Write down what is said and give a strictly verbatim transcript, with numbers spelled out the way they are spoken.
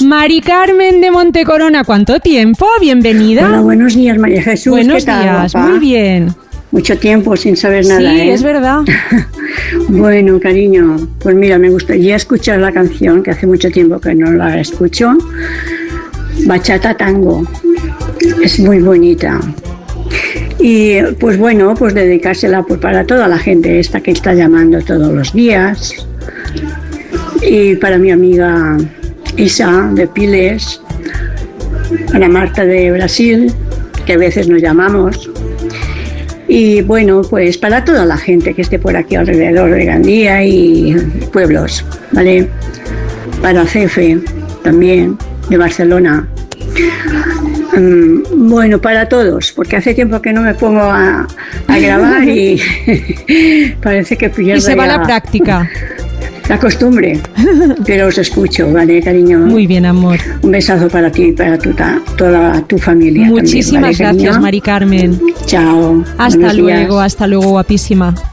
Mari Carmen de Montecorona, ¿cuánto tiempo? Bienvenida. Hola, buenos días, María Jesús. Buenos ¿Qué tal, días, guapa? muy bien. Mucho tiempo sin saber nada, Sí, ¿eh? es verdad. Bueno, cariño, pues mira, me gustaría escuchar la canción, que hace mucho tiempo que no la escucho. Bachata Tango. Es muy bonita. Y pues bueno, pues dedicársela pues para toda la gente esta que está llamando todos los días. Y para mi amiga Isa de Piles, para Marta de Brasil, que a veces nos llamamos. Y bueno, pues para toda la gente que esté por aquí alrededor de Gandía y pueblos, ¿vale? Para Cefe también, de Barcelona. Um, bueno, para todos, porque hace tiempo que no me pongo a, a grabar y parece que pierdo Y se va ya la práctica. La costumbre, pero os escucho, ¿vale, cariño? Muy bien, amor. Un besazo para ti y para tu, ta, toda tu familia. Muchísimas también, ¿vale, gracias, cariño? Mari Carmen. Chao. Hasta Buenos luego, días. hasta luego, guapísima.